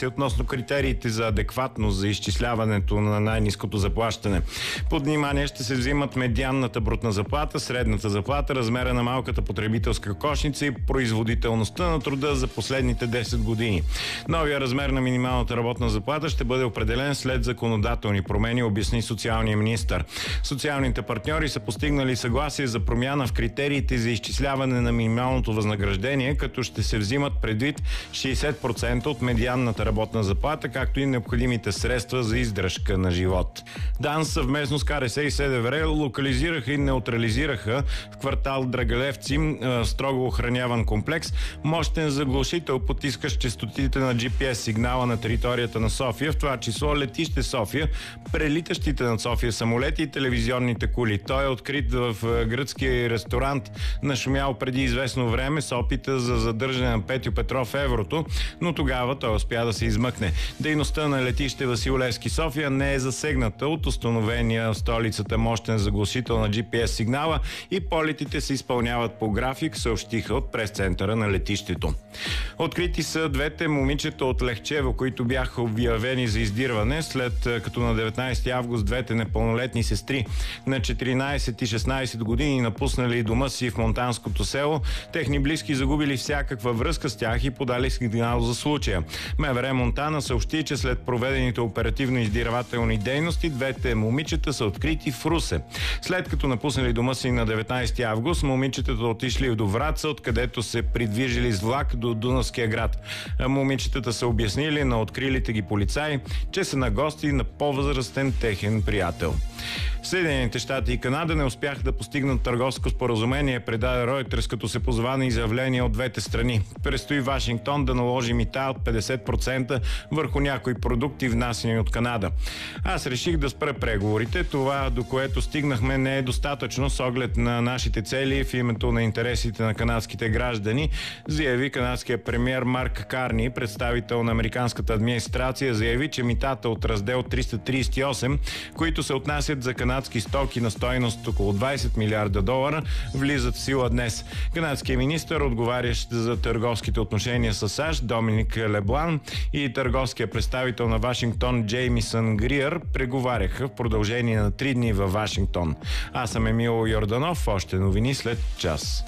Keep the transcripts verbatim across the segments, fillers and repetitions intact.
се относно критериите за адекватност за изчисляването на най-ниското заплащане. Под внимание ще се взимат медианната брутна заплата, средната заплата, размера на малката потребителска кошница и производителността на труда за последните десет години. Новия размер на минималната работна заплата ще бъде определен след законодателни промени, обясни социалния министър. Социалните партньори са постигнали съгласие за промяна в критериите за изчисляване на минималното възнаграждение, като ще се взимат предвид шейсет процента от медианната работна заплата, както и необходимите средства за издръжка на живот. ДАНС съвместно с КРС и СДВР локализираха и неутрализираха в квартал Драгалевци, строго охраняван комплекс, мощен заглушител, потискащ честотите на джи пи ес сигнала на територията на София, в това число летище София, прелитащите над София самолети и телевизионните кули. Той е открит в гръцкия ресторант, нашумял преди известно време с опита за задържане на Петю Петров в еврото, но тогава той успя да се измъкне. Дейността на летище Васил Левски София не е засегната от установения в столицата мощен заглушител на джи пи ес сигнала и полетите се изпълняват по график, съобщиха от прес-центъра на летището. Открити са двете момичета от Лехчево, които бяха обявени за издирване, след като на деветнайсети август двете непълнолетни сестри на четиринайсет и шестнайсет години напуснали дома си в монтанското село. Техни близки загубили всякаква връзка с тях и подали сигнал за случая. МВР Монтана съобщи, че след проведените оперативно-издирвателни дейности двете момичета са открити в Русе. След като напуснали дома си на деветнайсети август, момичетата отишли до Враца, откъдето се придвижили с влак до Дунавския град. Момичетата са обяснили на открилите ги полицаи, че са на гости на по-възрастен техен приятел. Съединените щати и Канада не успяха да постигнат търговско споразумение, предаде Reuters, като се позова на изявления от двете страни. Предстои Вашингтон да наложи мита от петдесет процента върху някои продукти, внасяни от Канада. Аз реших да спра преговорите. Това, до което стигнахме, не е достатъчно с оглед на нашите цели в името на интересите на канадските граждани, заяви канадския премиер Марк Карни. Представител на американската администрация заяви, че митата от раздел триста трийсет и осем, които се отнасят за канадски стоки на стойност около двайсет милиарда долара, влизат в сила днес. Канадският министър, отговарящ за търговските отношения с САЩ, Доминик Леблан, и търговския представител на Вашингтон Джеймисън Гриър преговаряха в продължение на три дни във Вашингтон. Аз съм Емил Йорданов. Още новини след час.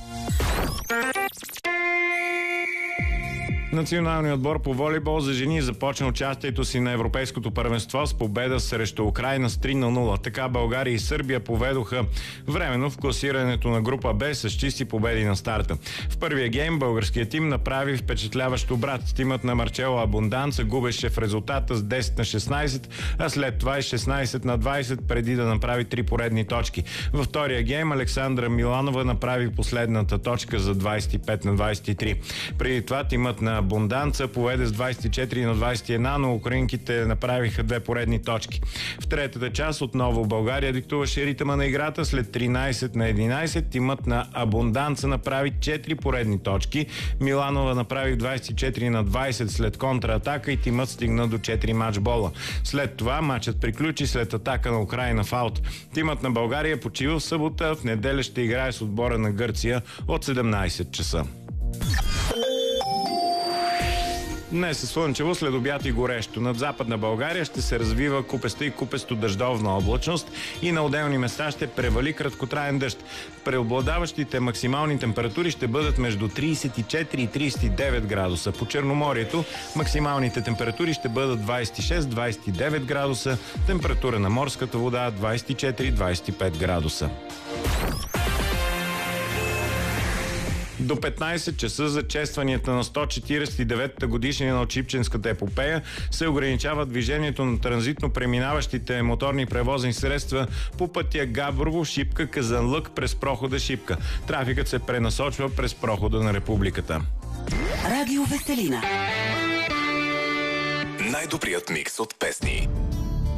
Националният отбор по волейбол за жени започна участието си на Европейското първенство с победа срещу Украйна с три на нула. Така България и Сърбия поведоха временно в класирането на група Б с чисти победи на старта. В първия гейм българският тим направи впечатляващ обрат. Тимът на Марчело Абунданца губеше в резултата с десет на шестнайсет, а след това и шестнайсет на двайсет, преди да направи три поредни точки. Във втория гейм Александра Миланова направи последната точка за двайсет и пет на двайсет и три. Преди това тимът на Абунданца поведе с двайсет и четири на двайсет и едно, но украинките направиха две поредни точки. В третата част отново България диктуваше ритъма на играта. След тринайсет на единайсет тимът на Абунданца направи четири поредни точки. Миланова направи двайсет и четири на двайсет след контратака и тимът стигна до четири матчбола. След това матчът приключи след атака на Украйна в аут. Тимът на България почива в събота, в неделя ще играе с отбора на Гърция от седемнайсет часа. Днес е слънчево, след обяд и горещо. Над Западна България ще се развива купеста и купесто дъждовна облачност и на отделни места ще превали краткотраен дъжд. Преобладаващите максимални температури ще бъдат между трийсет и четири и трийсет и девет градуса. По Черноморието максималните температури ще бъдат двайсет и шест до двайсет и девет градуса, температура на морската вода двайсет и четири до двайсет и пет градуса. До петнайсет часа за честванията на сто четирийсет и деветата годишнина от Шипченската епопея се ограничава движението на транзитно преминаващите моторни превозни средства по пътя Габрово, Шипка, Казанлък през прохода Шипка. Трафикът се пренасочва през прохода на Републиката. Радио Веселина. Най-добрият микс от песни.